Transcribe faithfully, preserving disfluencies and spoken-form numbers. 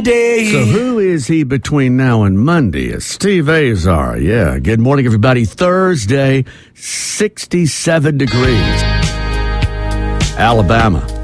Monday. So who is he between now and Monday? It's Steve Azar. Yeah. Good morning, everybody. Thursday, sixty-seven degrees. Alabama.